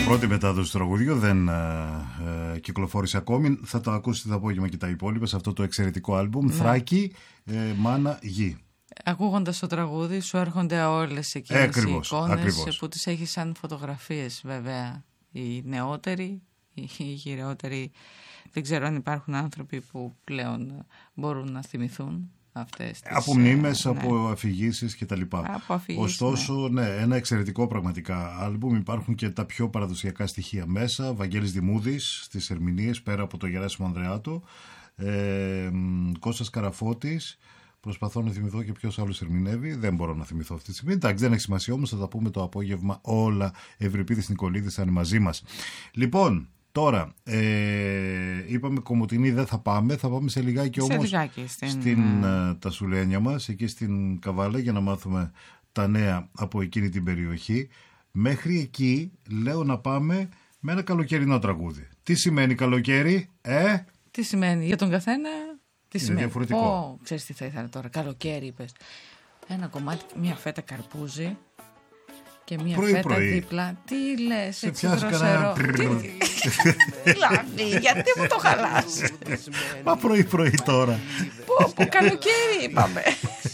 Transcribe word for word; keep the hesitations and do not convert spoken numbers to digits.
πρώτη μετάδοση του τραγουδιού, δεν ε, ε, κυκλοφόρησε ακόμη. Θα το ακούσετε το απόγευμα και τα υπόλοιπα σε αυτό το εξαιρετικό άλμπουμ. Ναι. Θράκη, ε, Μάνα, Γη. Ακούγοντας το τραγούδι σου έρχονται όλες εκείνες ε, ακριβώς, οι εικόνες ακριβώς. Που τις έχει σαν φωτογραφίες βέβαια. Οι νεότεροι, οι γυρεότεροι. Δεν ξέρω αν υπάρχουν άνθρωποι που πλέον μπορούν να θυμηθούν αυτές τις, από μνήμες, ναι. από αφηγήσεις και τα λοιπά. Από αφηγήσεις, ωστόσο, ναι. ναι, ένα εξαιρετικό πραγματικά άλμπουμ. Υπάρχουν και τα πιο παραδοσιακά στοιχεία μέσα. Βαγγέλης Δημούδης στις ερμηνείες, πέρα από το Γεράσιμο Ανδρεάτο. Ε, Κώστας Καραφώτης. Προσπαθώ να θυμηθώ και ποιος άλλος ερμηνεύει. Δεν μπορώ να θυμηθώ αυτή τη στιγμή. Εντάξει, δεν έχει σημασία όμως, θα τα πούμε το απόγευμα όλα. Ευρυπίδης Νικολίδης θα είναι μαζί μας. Λοιπόν, τώρα, ε, είπαμε Κομοτηνή δεν θα πάμε. Θα πάμε σε λιγάκι όμως λιγάκι στην, στην uh, τα σουλένια μας, εκεί στην Καβάλα, για να μάθουμε τα νέα από εκείνη την περιοχή. Μέχρι εκεί λέω να πάμε με ένα καλοκαιρινό τραγούδι. Τι σημαίνει καλοκαίρι, ε? Τι σημαίνει για τον καθένα? Τι είναι σημαίνει? Διαφορετικό. Oh, ξέρεις τι θα ήθελα τώρα? Καλοκαίρι είπες. Ένα κομμάτι, μια φέτα καρπούζι και μια πρωί, φέτα πρωί. Δίπλα. Τι λες, σε έτσι δροσερό? Λάβη, γιατί μου το χαλάς? Μα πρωί πρωί τώρα. Πω, πω, καλοκαίρι είπαμε.